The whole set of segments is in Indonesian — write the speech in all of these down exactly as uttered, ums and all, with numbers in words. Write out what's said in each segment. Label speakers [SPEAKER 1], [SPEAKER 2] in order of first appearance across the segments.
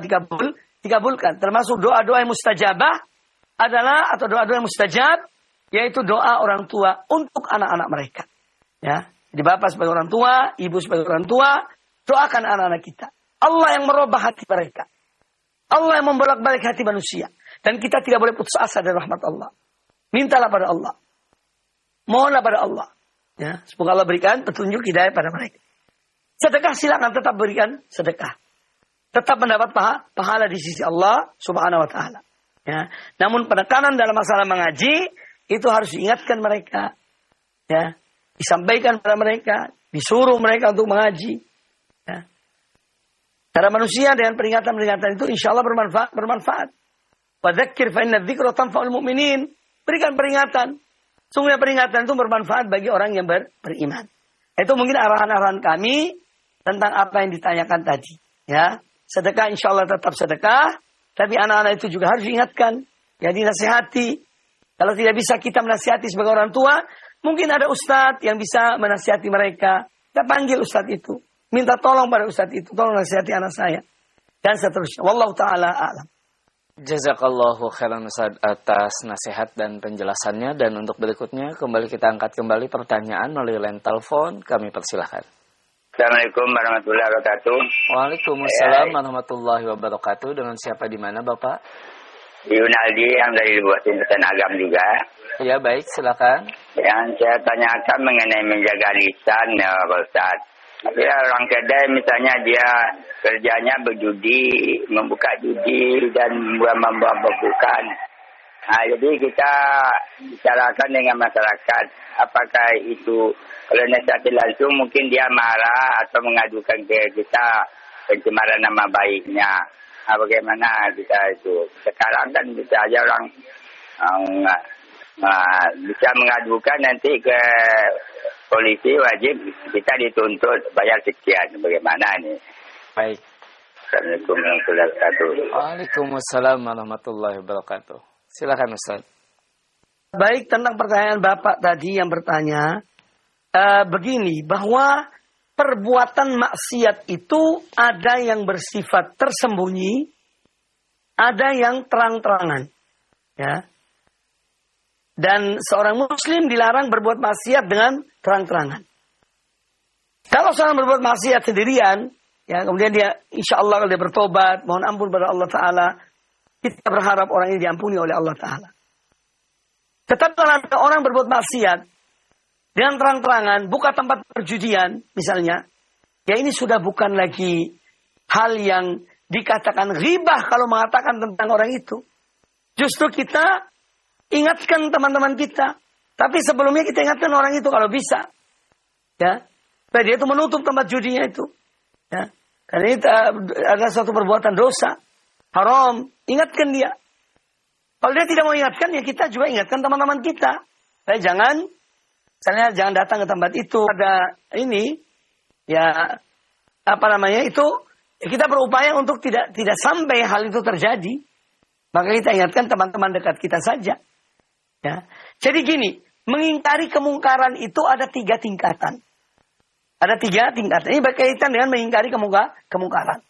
[SPEAKER 1] dikabul, dikabulkan. Termasuk doa-doa yang mustajabah adalah, atau doa-doa yang mustajab, yaitu doa orang tua untuk anak-anak mereka. Ya, jadi bapak sebagai orang tua, ibu sebagai orang tua, doakan anak-anak kita. Allah yang merubah hati mereka. Allah yang membolak-balik hati manusia. Dan kita tidak boleh putus asa dari rahmat Allah. Mintalah pada Allah. Mohonlah pada Allah. Ya, semoga Allah berikan petunjuk hidayah pada mereka. Sedekah silakan tetap berikan sedekah. Tetap mendapat pahala, pahala di sisi Allah Subhanahu wa taala. Ya, namun penekanan dalam masalah mengaji itu harus diingatkan mereka, ya, disampaikan pada mereka, disuruh mereka untuk mengaji. Ya. Karena manusia dengan peringatan-peringatan itu insya Allah bermanfaat. bermanfaat. Wadzakir fa inna dzikra tanfa'ul mu'minin. Berikan peringatan. Sungguhnya peringatan itu bermanfaat bagi orang yang ber, beriman. Itu mungkin arahan-arahan kami tentang apa yang ditanyakan tadi. Ya, sedekah insya Allah tetap sedekah, tapi anak-anak itu juga harus diingatkan, ya, dinasihati. Kalau tidak bisa kita menasihati sebagai orang tua, mungkin ada ustadz yang bisa menasihati mereka. Kita panggil ustadz itu. Minta tolong pada ustadz itu. Tolong nasihati anak saya. Dan seterusnya. Wallahu ta'ala a'lam.
[SPEAKER 2] Jazakallahu khairan Ustaz atas nasihat dan penjelasannya. Dan untuk berikutnya, kembali kita angkat kembali pertanyaan melalui line telepon. Kami persilahkan.
[SPEAKER 3] Assalamualaikum warahmatullahi wabarakatuh.
[SPEAKER 2] Waalaikumsalam warahmatullahi wabarakatuh. Dengan siapa di mana Bapak?
[SPEAKER 3] Yunaldi yang dari Buah Tindakan Agam juga.
[SPEAKER 2] Ya baik, silakan.
[SPEAKER 3] Yang saya tanyakan mengenai menjaga lisan ya Pak Ustaz. Tapi orang kedai misalnya dia kerjanya berjudi, membuka judi dan membuka-bukan. Nah, jadi kita bicarakan dengan masyarakat. Apakah itu kalau nasihati langsung mungkin dia marah atau mengadukan ke kita pencemaran nama baiknya. Nah, bagaimana kita itu? Sekarang kan bisa aja orang um, uh, bisa mengadukan nanti ke polisi, wajib kita dituntut bayar sekian. Bagaimana ini?
[SPEAKER 2] Baik.
[SPEAKER 3] Assalamualaikum warahmatullahi wabarakatuh.
[SPEAKER 2] Waalaikumsalam warahmatullahi wabarakatuh. Silakan Ustaz.
[SPEAKER 1] Baik, tentang pertanyaan Bapak tadi yang bertanya, uh, begini, bahwa perbuatan maksiat itu ada yang bersifat tersembunyi, ada yang terang-terangan. Ya. Dan seorang muslim dilarang berbuat maksiat dengan terang-terangan. Kalau seorang berbuat maksiat sendirian, ya, kemudian dia insya Allah kalau dia bertobat, mohon ampun pada Allah Ta'ala, kita berharap orang ini diampuni oleh Allah Ta'ala. Tetapi kalau ada orang berbuat maksiat dengan terang-terangan, buka tempat perjudian misalnya, ya ini sudah bukan lagi hal yang dikatakan ghibah kalau mengatakan tentang orang itu. Justru kita ingatkan teman-teman kita. Tapi sebelumnya kita ingatkan orang itu kalau bisa. Ya, supaya dia itu menutup tempat judinya itu. Ya, karena itu ada suatu perbuatan dosa, haram. Ingatkan dia. Kalau dia tidak mau ingatkan, ya kita juga ingatkan teman-teman kita. Saya jangan, misalnya jangan datang ke tempat itu. Ada ini, ya apa namanya itu, ya kita berupaya untuk tidak tidak sampai hal itu terjadi. Maka kita ingatkan teman-teman dekat kita saja. Ya, jadi gini, mengingkari kemungkaran itu ada tiga tingkatan. Ada tiga tingkatan. Ini berkaitan dengan mengingkari kemungkaran.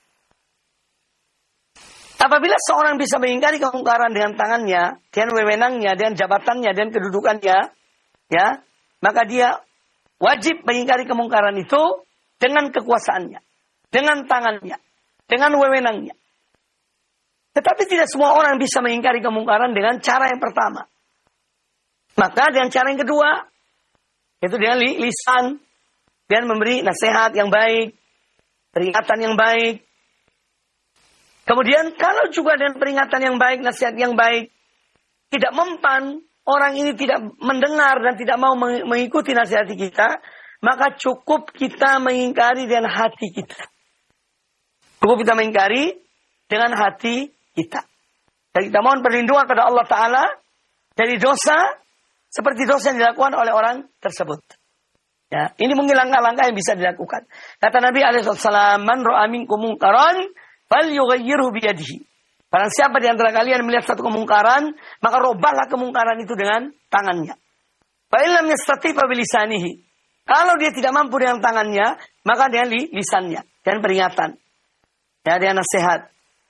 [SPEAKER 1] Apabila seorang bisa mengingkari kemungkaran dengan tangannya, dengan wewenangnya, dengan jabatannya, dengan kedudukannya, ya, maka dia wajib mengingkari kemungkaran itu dengan kekuasaannya, dengan tangannya, dengan wewenangnya. Tetapi tidak semua orang bisa mengingkari kemungkaran dengan cara yang pertama. Maka dengan cara yang kedua, yaitu dengan lisan, dengan memberi nasihat yang baik, peringatan yang baik. Kemudian kalau juga dengan peringatan yang baik, nasihat yang baik, tidak mempan, orang ini tidak mendengar dan tidak mau mengikuti nasihat kita, maka cukup kita mengingkari dengan hati kita. Cukup kita mengingkari dengan hati kita. Dan kita mohon perlindungan pada Allah Ta'ala dari dosa seperti dosa yang dilakukan oleh orang tersebut. Ya, ini mungkin langkah-langkah yang bisa dilakukan. Kata Nabi alaihi wasallam, "Man ra'a minkum munkaran falyughayyirhu biyadihi." Barang siapa di antara kalian melihat satu kemungkaran, maka robahlah kemungkaran itu dengan tangannya. Fa illam yastati' fa bilisanihi. Kalau dia tidak mampu dengan tangannya, maka dengan lisannya, dengan peringatan. Ya, dengan nasihat.